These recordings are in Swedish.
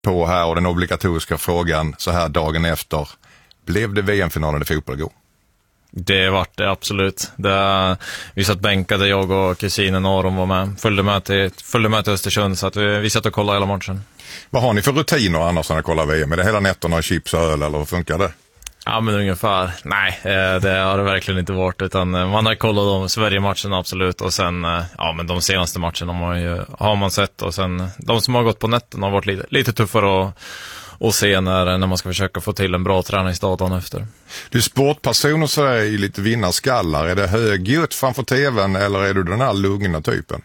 på här och den obligatoriska frågan så här dagen efter. Blev det VM-finalen i fotboll igår? Det vart det absolut. Vi satt bänkade, jag och kusinen Aron var med. Följde med till Östersund så att vi satt och kollade hela matchen. Vad har ni för rutiner annars när ni kollar VM? Är det hela nätterna chips och öl eller hur funkar det? Ja, men ungefär. Nej, det har det verkligen inte varit. Utan man har kollat de Sverige-matcherna absolut. Och sen, ja men de senaste matcherna har man sett. Och sen, de som har gått på nätten har varit lite tuffare att se när man ska försöka få till en bra träningsdag dagen efter. Du är sportperson och så är i lite vinnarskallar. Är det högljutt framför tvn eller är du den här lugna typen?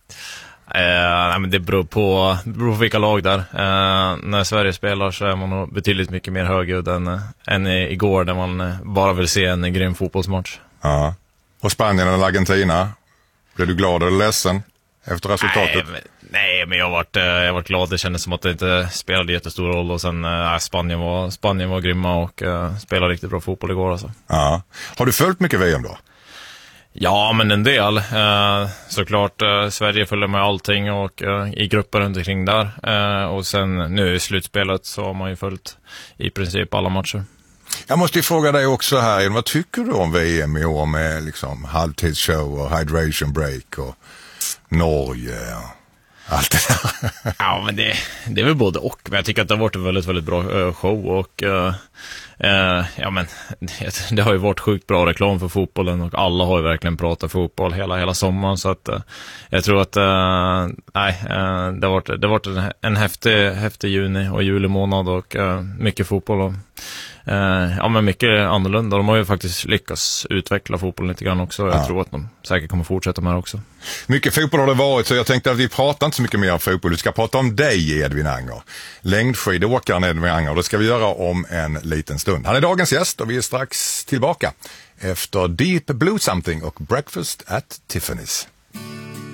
Nej, men det beror på vilka lag där. När Sverige spelar så är man nog betydligt mycket mer högljudd än igår där man bara vill se en grym fotbollsmatch. Ja. Och Spanien eller Argentina? Blev du glad eller ledsen efter resultatet? Nej, men jag har varit glad. Det kändes som att det inte spelade jättestor roll. Och sen Spanien var grymma och spelade riktigt bra fotboll igår. Alltså. Ja. Har du följt mycket VM då? Ja, men en del. Såklart, Sverige följer med allting och i grupper runt omkring där. Och sen nu i slutspelet så har man ju följt i princip alla matcher. Jag måste ju fråga dig också här, vad tycker du om VM i år med liksom halvtidsshow och hydration break och Norge och allt det där? Ja, men det är väl både och. Men jag tycker att det har varit en väldigt, väldigt bra show och ja, men det har ju varit sjukt bra reklam för fotbollen och alla har ju verkligen pratat fotboll hela sommaren, så att jag tror att det har varit en häftig juni och juli månad och mycket fotboll och ja, men mycket annorlunda. De har ju faktiskt lyckats utveckla fotbollen lite grann också. Jag tror att de säkert kommer fortsätta med det också. Mycket fotboll har det varit, så jag tänkte att vi pratar inte så mycket mer om fotboll. Vi ska prata om dig, Edvin Anger. Längdskidåkaren Edvin Anger. Det ska vi göra om en liten stund. Han är dagens gäst och vi är strax tillbaka efter Deep Blue Something och Breakfast at Tiffany's.